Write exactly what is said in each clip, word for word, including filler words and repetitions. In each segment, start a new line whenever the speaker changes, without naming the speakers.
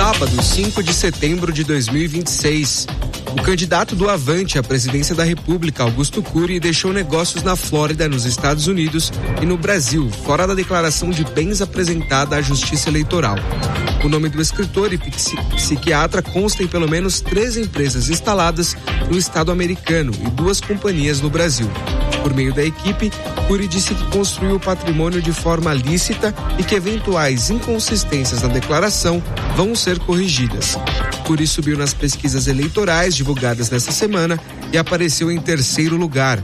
sábado, cinco de setembro de dois mil e vinte e seis. O candidato do Avante à presidência da República, Augusto Cury, deixou negócios na Flórida, nos Estados Unidos e no Brasil, fora da declaração de bens apresentada à Justiça Eleitoral. O nome do escritor e psiquiatra consta em pelo menos três empresas instaladas no estado americano e duas companhias no Brasil. Por meio da equipe, Cury disse que construiu o patrimônio de forma lícita e que eventuais inconsistências na declaração vão ser corrigidas. Cury subiu nas pesquisas eleitorais divulgadas nesta semana e apareceu em terceiro lugar.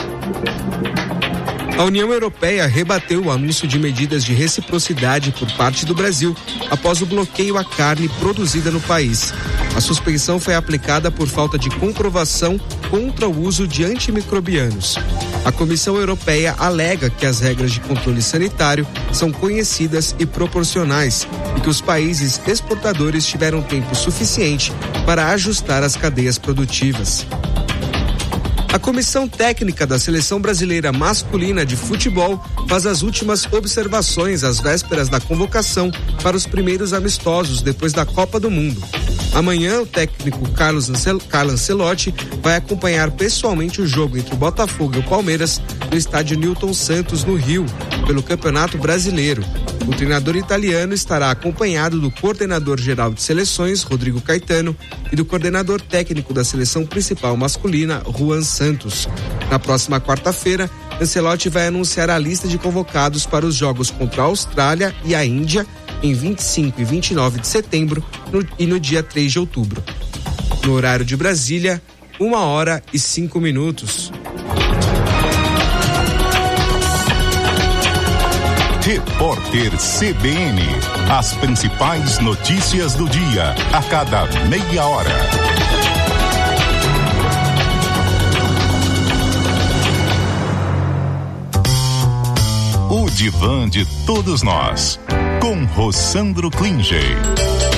A União Europeia rebateu o anúncio de medidas de reciprocidade por parte do Brasil após o bloqueio à carne produzida no país. A suspensão foi aplicada por falta de comprovação contra o uso de antimicrobianos. A Comissão Europeia alega que as regras de controle sanitário são conhecidas e proporcionais e que os países exportadores tiveram tempo suficiente para ajustar as cadeias produtivas. A Comissão Técnica da Seleção Brasileira Masculina de Futebol faz as últimas observações às vésperas da convocação para os primeiros amistosos depois da Copa do Mundo. Amanhã, o técnico Carlos Ancel- Carlo Ancelotti vai acompanhar pessoalmente o jogo entre o Botafogo e o Palmeiras no estádio Newton Santos, no Rio, pelo Campeonato Brasileiro. O treinador italiano estará acompanhado do coordenador-geral de seleções, Rodrigo Caetano, e do coordenador técnico da seleção principal masculina, Juan Santos. Na próxima quarta-feira, Ancelotti vai anunciar a lista de convocados para os jogos contra a Austrália e a Índia, em vinte e cinco e vinte e nove de setembro no, e no dia três de outubro. No horário de Brasília, uma hora e cinco minutos.
Repórter C B N. As principais notícias do dia, a cada meia hora. O divã de todos nós, com Rossandro Klinger.